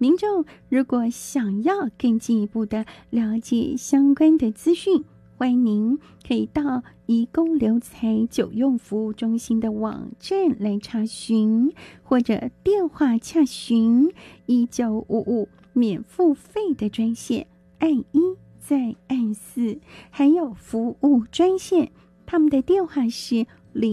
民众如果想要更进一步的了解相关的资讯，欢迎您可以到移工留才久用服务中心的网站来查询，或者电话洽询1955免付费的专线，按1再按4，还有服务专线，他们的电话是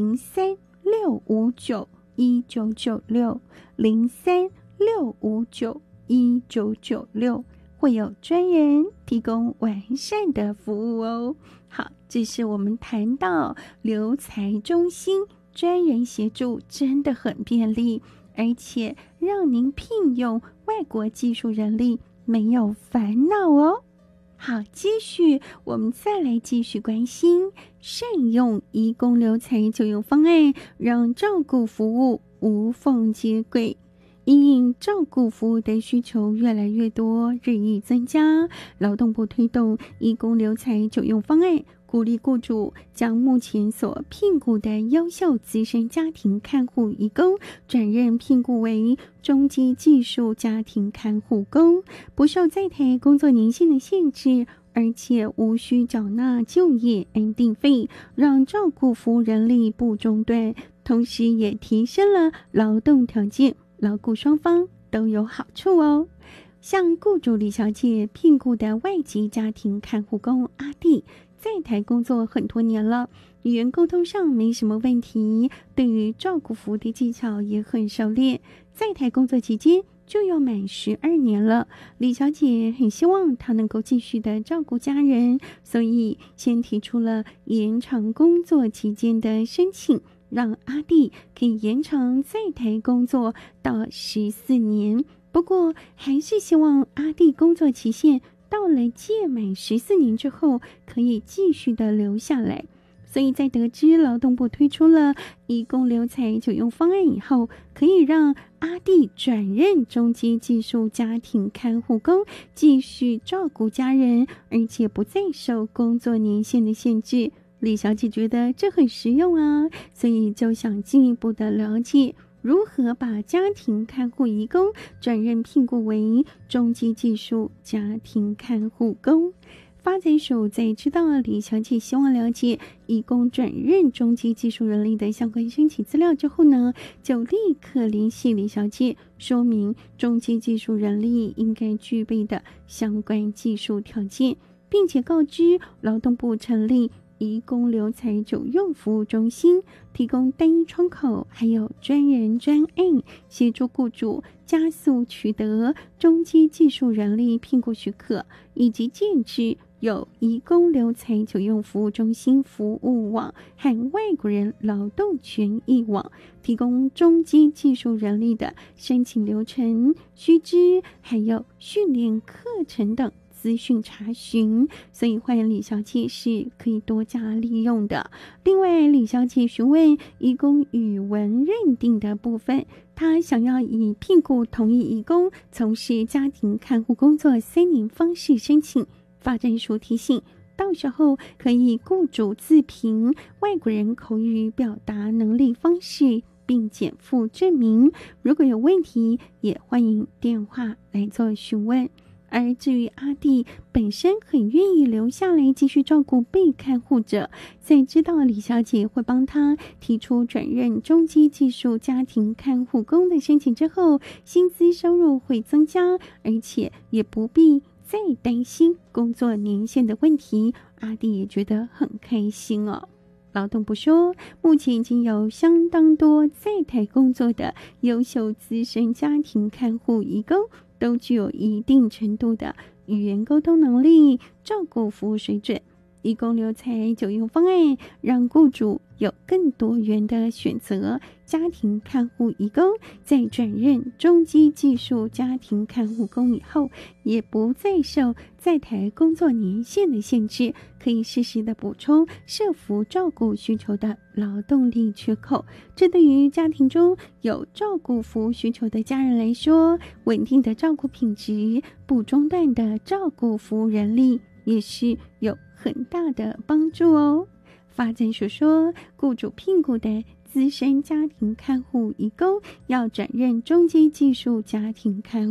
03-659-1996，03-659-1996，会有专人提供完善的服务哦。好，这是我们谈到留才中心，专人协助真的很便利，而且让您聘用外国技术人力没有烦恼哦。好，我们再来继续关心善用移工留才就业方案，让照顾服务无缝接轨。因应照顾服务的需求越来越多，日益增加，劳动部推动移工留才就业方案，鼓励雇主将目前所聘雇的优秀资深家庭看护移工转任聘雇为中阶技术家庭看护工，不受在台工作年限的限制，而且无需缴纳就业安定费，让照顾服务人力不中断，同时也提升了劳动条件，劳雇双方都有好处哦。像雇主李小姐聘雇的外籍家庭看护工阿弟，在台工作很多年了，语言沟通上没什么问题，对于照顾服务的技巧也很熟练，在台工作期间就要满12年了。李小姐很希望她能够继续的照顾家人，所以先提出了延长工作期间的申请，让阿弟可以延长在台工作到14年。不过还是希望阿弟工作期限到了届满14年之后，可以继续的留下来。所以在得知劳动部推出了移工留才就业方案以后，可以让阿弟转任中阶技术家庭看护工，继续照顾家人，而且不再受工作年限的限制。李小姐觉得这很实用啊，所以就想进一步的了解如何把家庭看护移工转任聘雇为中阶技术家庭看护工。发展署在知道李小姐希望了解移工转任中阶技术人力的相关申请资料之后呢，就立刻联系李小姐，说明中阶技术人力应该具备的相关技术条件，并且告知劳动部成立移工留才就业服务中心，提供单一窗口，还有专人专案，协助雇主加速取得中阶技术人力聘雇许可，以及建制有移工留才就业服务中心服务网和外国人劳动权益网，提供中阶技术人力的申请流程、须知，还有训练课程等资讯查询，所以欢迎李小姐是可以多加利用的。另外，李小姐询问移工语文认定的部分，她想要以聘雇同一移工从事家庭看护工作3年方式申请，发展署提醒，到时候可以雇主自评外国人口语表达能力方式，并减负证明。如果有问题，也欢迎电话来做询问。而至于阿弟本身很愿意留下来继续照顾被看护者，在知道李小姐会帮他提出转任中阶技术家庭看护工的申请之后，薪资收入会增加，而且也不必再担心工作年限的问题，阿弟也觉得很开心哦。劳动部说，目前已经有相当多在台工作的优秀资深家庭看护移工，都具有一定程度的语言沟通能力、照顾服务水准。移工留才就业方案让雇主有更多元的选择，家庭看护移工在转任中阶技术家庭看护工以后，也不再受在台工作年限的限制，可以适时的补充社福照顾需求的劳动力缺口。这对于家庭中有照顾服务需求的家人来说，稳定的照顾品质、不中断的照顾服务人力也是有很大的帮助哦。发展署说，雇主聘雇的资深家庭看护移工要转任中阶技术家庭看护